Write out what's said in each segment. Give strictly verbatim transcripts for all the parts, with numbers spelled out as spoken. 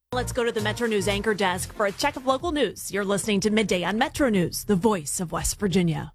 Let's go to the Metro News anchor desk for a check of local news. You're listening to Midday on Metro News, the voice of West Virginia.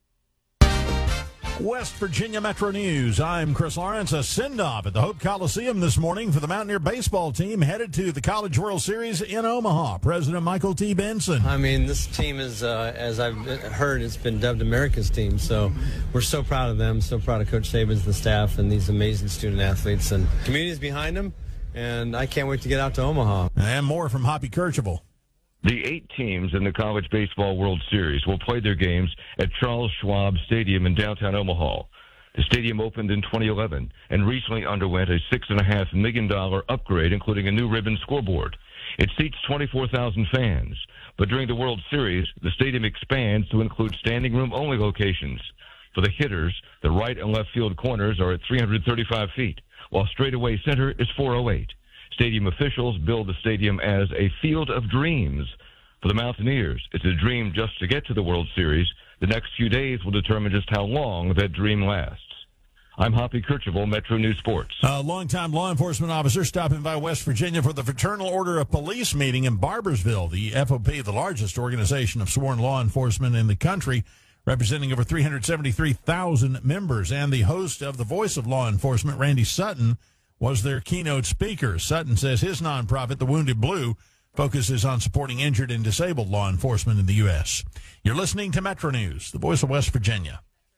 West Virginia Metro News. I'm Chris Lawrence. A send-off at the Hope Coliseum this morning for the Mountaineer baseball team headed to the College World Series in Omaha. President Michael T. Benson. I mean, this team is, uh, as I've heard, it's been dubbed America's team. So we're so proud of them, so proud of Coach Saban's, the staff, and these amazing student athletes. And the community's behind them, and I can't wait to get out to Omaha. And more from Hoppy Kercheval. The eight teams in the College Baseball World Series will play their games at Charles Schwab Stadium in downtown Omaha. The stadium opened in twenty eleven and recently underwent a six point five million dollars upgrade, including a new ribbon scoreboard. It seats twenty-four thousand fans, but during the World Series, the stadium expands to include standing room only locations. For the hitters, the right and left field corners are at three hundred thirty-five feet, while straightaway center is four oh eight. Stadium officials billed the stadium as a field of dreams. For the Mountaineers, it's a dream just to get to the World Series. The next few days will determine just how long that dream lasts. I'm Hoppy Kercheval, Metro News Sports. A longtime law enforcement officer stopping by West Virginia for the Fraternal Order of Police meeting in Barbersville. The F O P, the largest organization of sworn law enforcement in the country, representing over three hundred seventy-three thousand members. And the host of The Voice of Law Enforcement, Randy Sutton, was their keynote speaker. Sutton says his nonprofit, The Wounded Blue, focuses on supporting injured and disabled law enforcement in the U S You're listening to Metro News, the voice of West Virginia.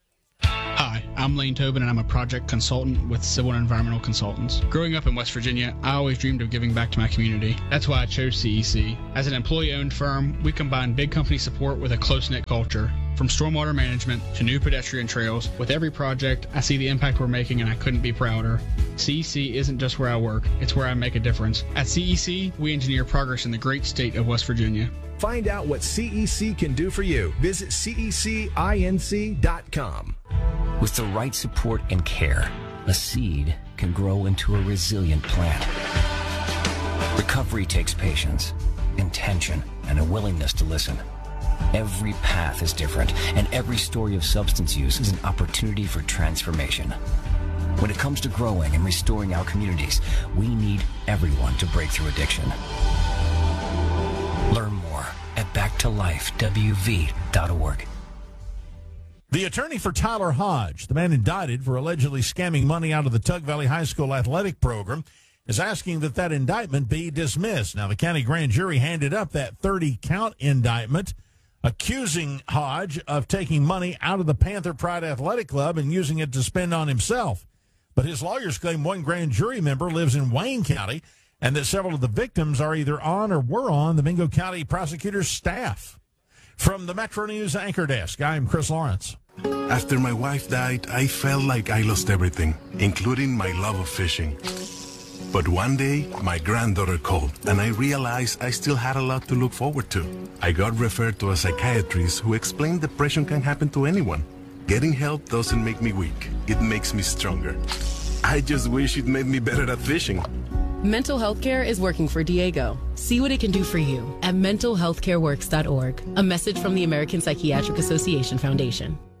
Hi, I'm Lane Tobin, and I'm a project consultant with Civil and Environmental Consultants. Growing up in West Virginia, I always dreamed of giving back to my community. That's why I chose C E C. As an employee-owned firm, we combine big company support with a close-knit culture. From stormwater management to new pedestrian trails, with every project, I see the impact we're making, and I couldn't be prouder. C E C isn't just where I work, it's where I make a difference. At C E C, we engineer progress in the great state of West Virginia. Find out what C E C can do for you. Visit C E C inc dot com. With the right support and care, a seed can grow into a resilient plant. Recovery takes patience, intention, and a willingness to listen. Every path is different, and every story of substance use is an opportunity for transformation. When it comes to growing and restoring our communities, we need everyone to break through addiction. Learn more at back to life w v dot org. The attorney for Tyler Hodge, the man indicted for allegedly scamming money out of the Tug Valley High School athletic program, is asking that that indictment be dismissed. Now, the county grand jury handed up that thirty-count indictment accusing Hodge of taking money out of the Panther Pride Athletic Club and using it to spend on himself. But his lawyers claim one grand jury member lives in Wayne County and that several of the victims are either on or were on the Mingo County prosecutor's staff. From the Metro News anchor desk, I'm Chris Lawrence. After my wife died, I felt like I lost everything, including my love of fishing. But one day, my granddaughter called, and I realized I still had a lot to look forward to. I got referred to a psychiatrist who explained depression can happen to anyone. Getting help doesn't make me weak. It makes me stronger. I just wish it made me better at fishing. Mental health care is working for Diego. See what it can do for you at mental health care works dot org. A message from the American Psychiatric Association Foundation.